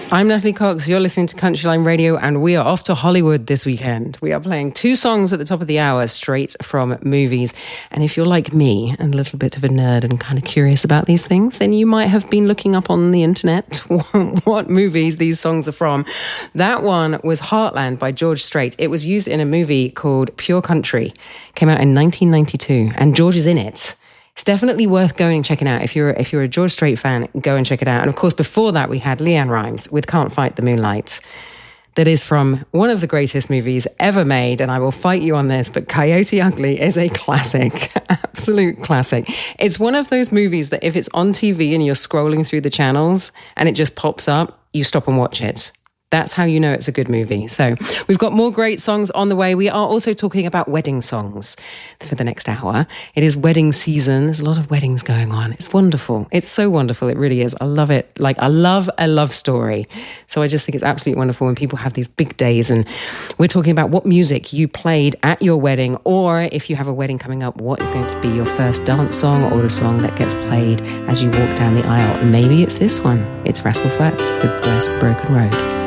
I'm Natalie Cox, you're listening to Countryline Radio, and we are off to Hollywood this weekend. We are playing 2 songs at the top of the hour straight from movies. And if you're like me and a little bit of a nerd and kind of curious about these things, then you might have been looking up on the internet what movies these songs are from. That one was Heartland by George Strait. It was used in a movie called Pure Country. Came out in 1992, and George is in it. It's definitely worth going and checking out. If you're a George Strait fan, go and check it out. And of course, before that, we had Leanne Rimes with Can't Fight the Moonlight. That is from one of the greatest movies ever made, and I will fight you on this, but Coyote Ugly is a classic, absolute classic. It's one of those movies that if it's on TV and you're scrolling through the channels and it just pops up, you stop and watch it. That's how you know it's a good movie. So we've got more great songs on the way. We are also talking about wedding songs for the next hour. It is wedding season. There's a lot of weddings going on. It's wonderful. It's so wonderful. It really is. I love it. Like, I love a love story. So I just think it's absolutely wonderful when people have these big days. And we're talking about what music you played at your wedding, or if you have a wedding coming up, what is going to be your first dance song or the song that gets played as you walk down the aisle. Maybe it's this one. It's Rascal Flatts with Bless the Broken Road.